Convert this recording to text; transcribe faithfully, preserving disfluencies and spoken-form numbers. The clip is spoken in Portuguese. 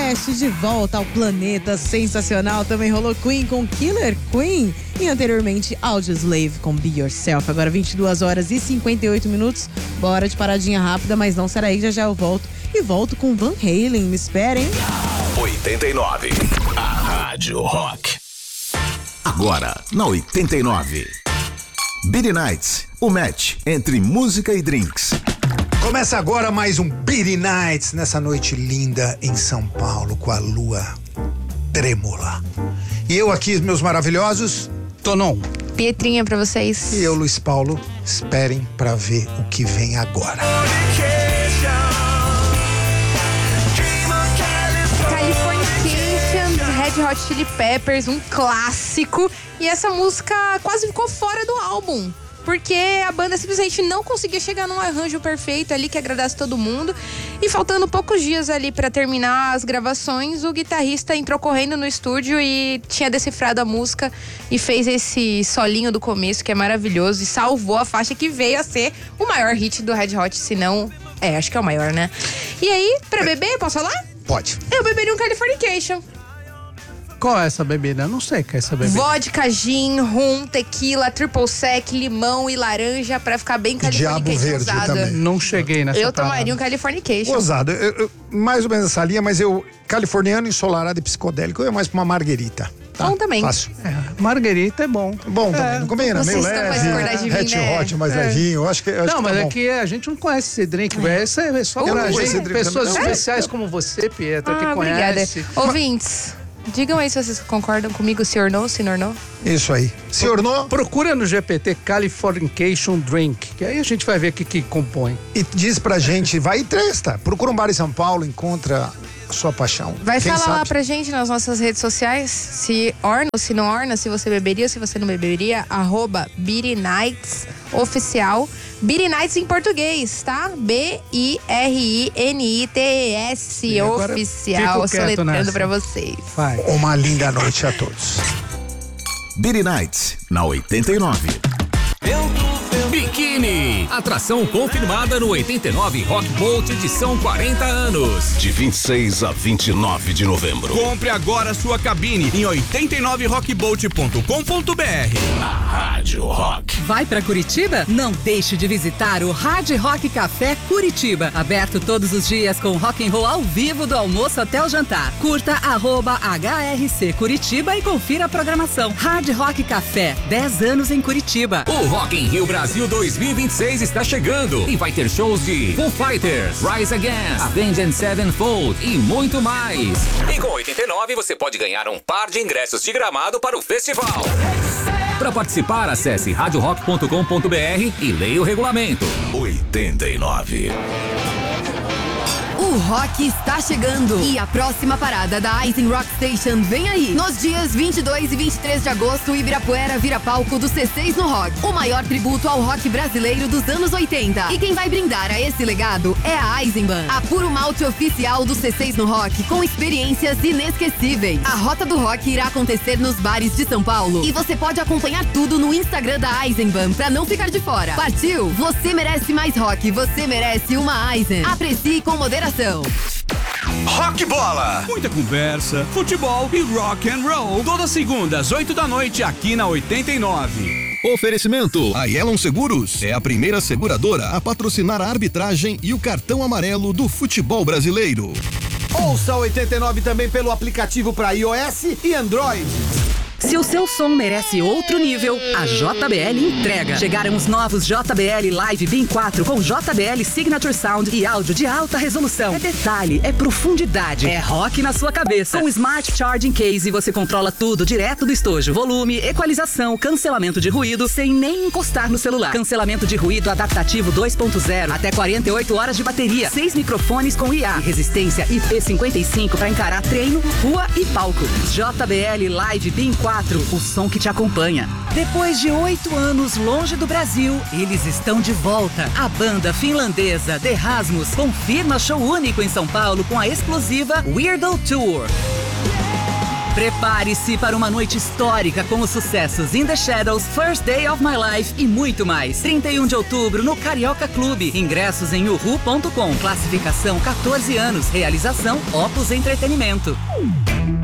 West de volta ao planeta sensacional. Também rolou Queen com Killer Queen. E anteriormente Audioslave com Be Yourself. Agora vinte e duas horas e cinquenta e oito minutos. Bora de paradinha rápida, mas não será aí, já já eu volto. E volto com Van Halen, me esperem. oitenta e nove, a Rádio Rock. Agora, na oitenta e nove. Beaty Nights, o match entre música e drinks. Começa agora mais um Beaty Nights nessa noite linda em São Paulo com a lua trêmula. E eu aqui, meus maravilhosos, Tonon, Pietrinha pra vocês. E eu, Luiz Paulo. Esperem pra ver o que vem agora. Californication, Red Hot Chili Peppers, um clássico. E essa música quase ficou fora do álbum, porque a banda simplesmente não conseguia chegar num arranjo perfeito ali que agradasse todo mundo. E faltando poucos dias ali pra terminar as gravações, o guitarrista entrou correndo no estúdio e tinha decifrado a música e fez esse solinho do começo, que é maravilhoso, e salvou a faixa que veio a ser o maior hit do Red Hot, se não... É, acho que é o maior, né? E aí, pra beber, posso falar? Pode. Eu beberia um Californication. qual é essa bebida? Eu não sei qual é essa bebida. Vodka, gin, rum, tequila, triple sec, limão e laranja pra ficar bem Diabo verde também. Não cheguei nessa Eu parada. tomaria um Californication. Ousado. Eu, eu, mais ou menos essa linha, mas eu, californiano, ensolarado e psicodélico, eu ia mais pra uma marguerita. Tá? Bom também. Fácil. É, marguerita é bom. Bom também, É. não combina, Vocês meio estão mais leve, acordados de mim, hatch né? hot, mais É. levinho, eu acho que, eu acho Não, que mas tá é bom. que a gente não conhece esse drink, velho. Esse é só Eu pra não gente, conheço esse drink pessoas também, não. especiais como você, Pietra, que Ah, obrigada. conhece. Ouvintes, digam aí se vocês concordam comigo, se or não, se não, não. Isso aí. Se ornou Procura no G P T Californication Drink, que aí a gente vai ver o que, que compõe. e diz pra gente, vai e testa. Procura um bar em São Paulo, encontra a sua paixão. Vai Quem falar sabe? lá pra gente nas nossas redes sociais se orna ou se não orna, se você beberia ou se você não beberia, arroba Beaty Nights oficial. Beaty Nights em português, tá? B I R I N I T E S E agora oficial, fico quieto soletrando nessa. pra vocês. Vai. Uma linda noite a todos. Beaty Nights, na oitenta e nove. Biquíni, atração confirmada no oitenta e nove Rock Boat edição quarenta anos. De vinte e seis a vinte e nove de novembro. Compre agora sua cabine em oitenta e nove rock boat ponto com ponto b r. Rádio Rock. Vai pra Curitiba? Não deixe de visitar o Hard Rock Café Curitiba. Aberto todos os dias com rock and roll ao vivo do almoço até o jantar. Curta arroba H R C Curitiba e confira a programação. Hard Rock Café, dez anos em Curitiba. O Rock in Rio Brasil dois mil e vinte e seis está chegando e vai ter shows de Foo Fighters, Rise Against, Avenged Sevenfold e muito mais. E com oitenta e nove você pode ganhar um par de ingressos de gramado para o festival. Para participar, acesse rádio rock ponto com ponto b r e leia o regulamento. oitenta e nove. O rock está chegando e a próxima parada da Eisen Rock Station vem aí. Nos dias vinte e dois e vinte e três de agosto, Ibirapuera vira palco do C seis no Rock, o maior tributo ao rock brasileiro dos anos oitenta. E quem vai brindar a esse legado é a Eisenbahn, a puro malte oficial do C seis no Rock, com experiências inesquecíveis. A Rota do Rock irá acontecer nos bares de São Paulo e você pode acompanhar tudo no Instagram da Eisenbahn pra não ficar de fora. Partiu? Você merece mais rock, você merece uma Eisen. Aprecie com moderação. Rock Bola. Muita conversa, futebol e rock and roll. Todas segundas, oito da noite, aqui na oitenta e nove. Oferecimento: a Yellow Seguros é a primeira seguradora a patrocinar a arbitragem e o cartão amarelo do futebol brasileiro. Ouça oitenta e nove também pelo aplicativo para iOS e Android. Se o seu som merece outro nível, a J B L entrega. Chegaram os novos J B L Live B I M quatro com J B L Signature Sound e áudio de alta resolução. É detalhe, é profundidade, é rock na sua cabeça. Com Smart Charging Case você controla tudo direto do estojo. Volume, equalização, cancelamento de ruído sem nem encostar no celular. Cancelamento de ruído adaptativo dois ponto zero, até quarenta e oito horas de bateria. Seis microfones com I A e resistência I P cinquenta e cinco para encarar treino, rua e palco. J B L Live B I M quatro, o som que te acompanha. Depois de oito anos longe do Brasil, eles estão de volta. A banda finlandesa The Rasmus confirma show único em São Paulo com a explosiva Weirdo Tour. Prepare-se para uma noite histórica com os sucessos In The Shadows, First Day of My Life e muito mais. trinta e um de outubro no Carioca Clube. Ingressos em uhu ponto com. Classificação quatorze anos. Realização Opus Entretenimento.